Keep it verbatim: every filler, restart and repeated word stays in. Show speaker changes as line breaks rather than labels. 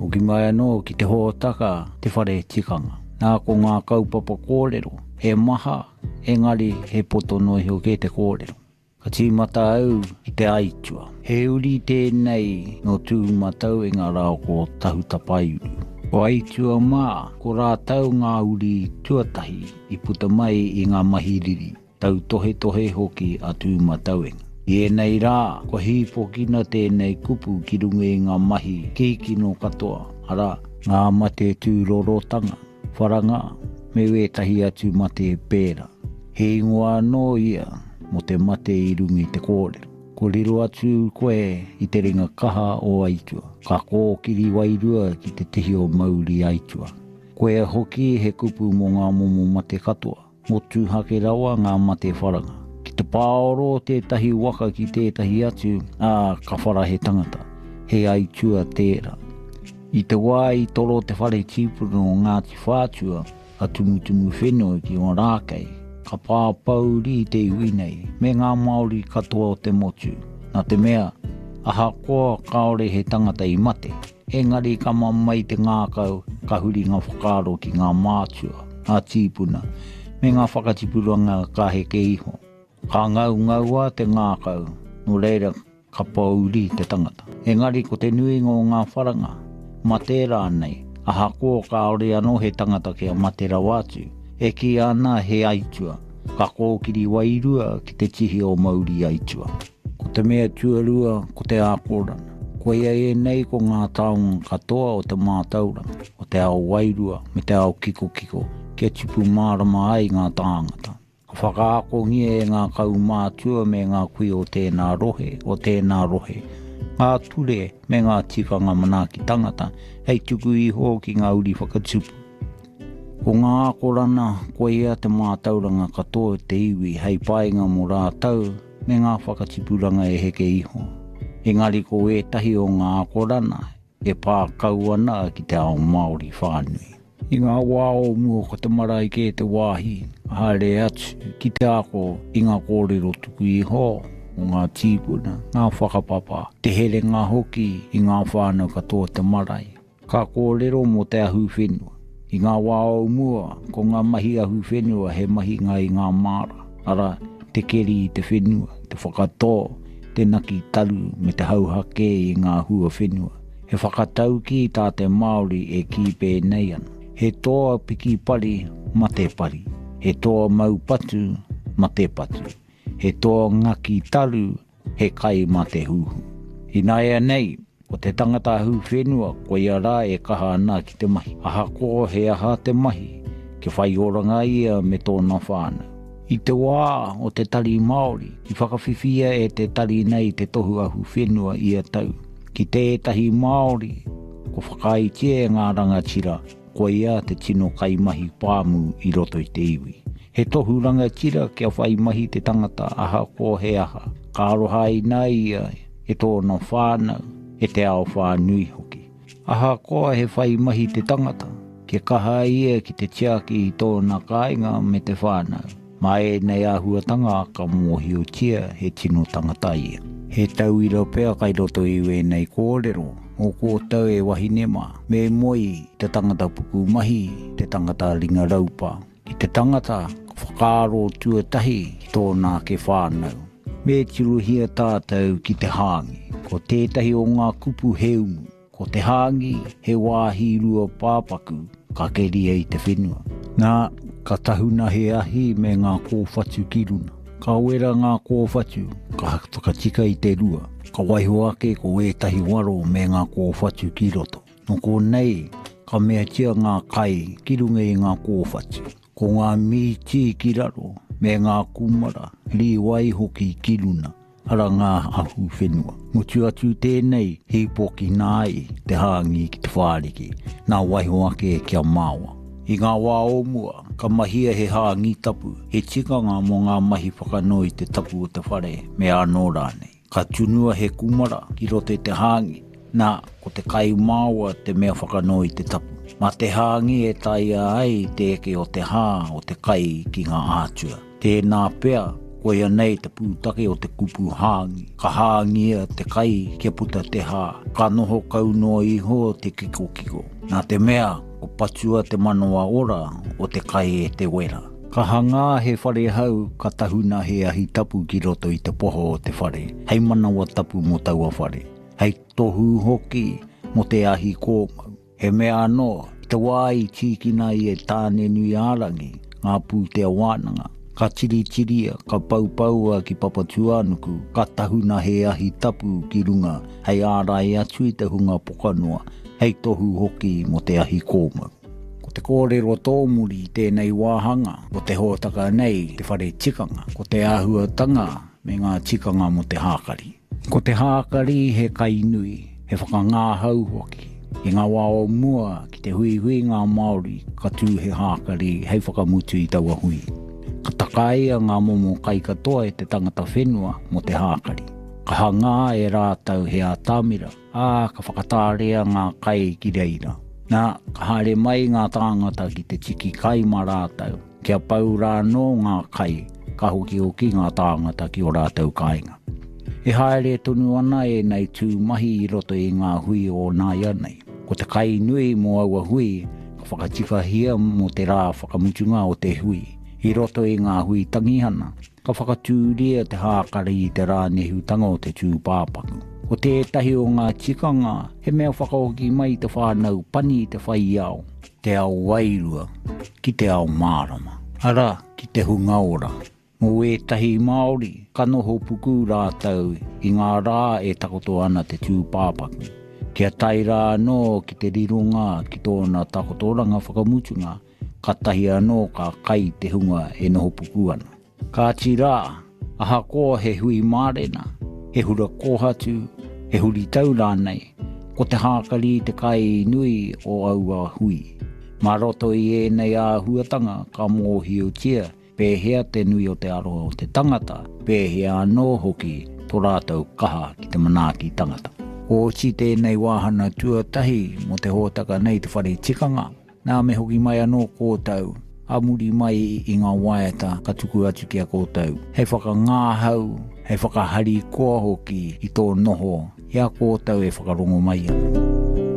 Ko ki mai anō ki te hōtaka te whare tikanga. Nā ko ngā kaupapa kōrero, he maha, engari he poto noi hoke te kōrero. Ka tīmata au i te aitua. He uri tēnei no tūmatau e ngā rao ko tahu tapaiuru. Ko aitua mā, ko rātau ngā uri tuatahi i puta mai i ngā mahiriri. Tau tohe tohe hoki a tūmatauenga. I enei rā, ko hipo kina tēnei kupu ki runga i ngā mahi keiki no katoa. Ara, ngā mate tūrorotanga. Wharanga, me wetahi atu mate pēra. He ingoa no ia, mo te mate i rungi te kōrero. Ko riro atu koe i te ringa kaha o aitua. Ka kōkiri wairua ki te tihi o mauri aitua. Koe hoki he kupu mo ngā momo mate katoa. Mo tūhake rawa ngā mate wharanga. Ki te pāoro tētahi waka ki tētahi atu, ā, ka whara he tangata. He aitua tērā. I te wā i toro te whare tīpuru o Ngāti Whātua, a tumutumu whenua ki o Rākei, ka pāpauri te iwi nei, me ngā Māori katoa o te motu. Nā te mea, aha koa kaore he tangata i mate, engari ka mamai te ngākau, ka huri ngā whakaro ki ngā mātua, ngā tīpuna, me ngā whakatipuranga ka heke iho. Ka ngau ngaua te ngākau, no reira ka pauri te tangata. Engari ko te nui ngō ngā wharanga, matera nei, aha ko kaore anō he tangata kia matera wātu, e ki ana he aitua, ka kōkiri wairua ki te tihi o mauri aitua. Ko te mea tuarua, ko te ākorana. Ko ia e nei ko ngā taonga katoa o te mātauranga, o te ao wairua, me te ao kiko kiko, kia tipu mārama ai ngā tāngata. Ka whakaako ngia e ngā kau mātua me ngā kui o tēnā rohe, o tēnā rohe, ngā ture me ngā tikanga manaki tangata, hei tuku iho ki ngā uri whakatupu. Ko ngā akorana, ko ia te mātauranga katoa te iwi, hei painga mo rātau, me ngā whakatipuranga e heke iho. Engari ko etahi o ngā akorana, e pākau ana ki te ao Māori whānui. I ngā wāo mua ko te marae ke te wāhi, haere atu, ki te ako i ngā kōrero tuku iho, o ngā tīpuna, ngā whakapapa, te here ngā hoki i ngā whānau katoa te marae. Ka kōrero mo te ahu whenua. I ngā wāo mua, ko ngā mahi ahu whenua he mahi ngai ngā māra. Ara, te keri i te whenua, te whakatō, te naki taru me te hauhake i ngā hua whenua. He whakatau ki tā te Māori e ki pēnei ana. He toa piki pari, ma te pari. He toa maupatu, ma te patu. He toa ngaki taru, he kai ma te huhu. I naia nei, o te tangata hu whenua, ko ia rā e kaha ana ki te mahi. Aha ko he aha te mahi, ke whai oranga ia me tōna whānau. I te wā o te tari Māori, i whakawhiwhia e te tari nei te tohu ahu whenua ia tau. Ki tētahi Māori, ko whakaitia e ngā rangatira, ko ia te tino kai mahi pāmu i roto i te iwi. He tohu rangatira kia whai mahi te tangata aha ko he aha. Ka aroha i nai ia e tōna whānau, e te ao whānui hoki. Aha koa he whai mahi te tangata, kia kaha ia ki te tiaki i tōna kāinga me te whānau. Mai nei ahuatanga ka mōhi o tia he tino tangata ia. He tau ira pēa kai roto iwe nei kōrero, o ko tau e wahinema, me moi te tangata puku mahi, te tangata ringa raupa. I te tangata, whakaaro tuatahi ki tōna ke whānau. Me tiruhia tātou ki te hāngi, ko tētahi o ngā kupu he umu, ko te hāngi he wāhi rua pāpaku, ka keria i te whenua. Nā, ka tahuna he ahi me ngā kōwhatu ki runa. Ka wera ngā kōwhatu, ka whakatika i te rua. Ka waiho ake ko etahi waro me ngā kōwhatu ki roto. No ko nei, ka mea tia ngā kai ki runga i ngā kōwhatu. Ko ngā miti ki raro, me ngā kumara, li wai hoki ki runa, ara ngā ahu whenua. Mutu atu tēnei, hei poki nāi te hāngi ki te whāriki, nā waiho ake kia māua. I ngā wā o mua, ka mahia he hāngi tapu, he tikanga mo ngā mahi whakanoi te tapu o te whare me anō rānei. Ka tunua he kumara ki roto i te hāngi, nā ko te kai māua te mea whakanoi te tapu. Ma te hāngi e taia ai te eke o te hā o te kai ki ngā ātua. Tēnā pea, Ko ia nei te pūtake o te kupu hāngi. Ka hāngia te kai kia puta te hā. Ka noho kaunoa iho te kiko kiko. Nā te mea, o patua te manoa ora o te kai e te wera. Ka hanga he whare hau ka tahuna he ahi tapu ki roto i te poho o te whare. Hei manawa tapu mo taua whare. Hei tohu hoki mo te ahi kōmau. He mea anō, i te wai tīkina i e tāne nui ārangi, ngā pū te awānanga. Ka tiri tiria, ka paupaua ki papatuanuku, ka tahuna he ahi tapu ki runga, hei ārai atu i te hunga pokanoa, hei tohu hoki mo te ahi kōmau. Ko te kōrero tōmuri tēnei wāhanga, ko te hōtaka nei te whare tikanga, ko te āhuatanga me ngā tikanga mo te hākari. Ko te hākari he kainui, he whakangāhau hoki. I ngā wao mua ki te hui hui ngā Māori, ka tū he hākari hei whakamutu i taua hui. Ka takai a ngā momo kai katoa e te tangata whenua mo te hākari. Ka hanga e rātau he ātamira, ā ka whakatārea ngā kai ki reira. Nā, ka haere mai ngā tāngata ki te tiki kai ma rātau, kia pau rāno ngā kai, ka hoki hoki ngā tāngata ki o rātau kāinga. E haere tonu ana e nei tū mahi i roto i ngā hui o nai anei. Ko te kai nui mo aua hui, ka whakatikahia mo te rā whakamutunga o te hui. I roto i ngā hui tangihana, ka whakatūria te hākari i te rānehutanga o te tūpāpaku. Ko tētahi o ngā tikanga, he mea whakaoki mai te whānau pani i te whai au, te ao wairua, ki te ao mārama. Ara, ki te hunga ora. Mō ētahi Māori, ka noho puku rātau i ngā rā e takoto ana te tūpāpaku. Kia tai rā anō ki te rirunga ki tōna takotoranga whakamutunga, ka tahi anō ka kai te hunga e noho puku ana. Ka tira, aha koa he hui mārena, he hura kohatu, he huri tau rānei, ko te hākari te kai nui o aua hui. Mā roto i e nei a huatanga ka mōhi o tia, pēhea te nui o te aroha o te tangata, pēhea anō hoki tō rātau kaha ki te manaaki tangata. O ti tēnei wāhana tuatahi mo te hōtaka nei te whare tikanga, nā me hoki mai anō kōtau, a muri mai i ngā waiata ka tuku atu kia kōtau. Hei whakangāhau, hei whakahari koa hoki i tō noho, ia kōtau e whakarongo mai.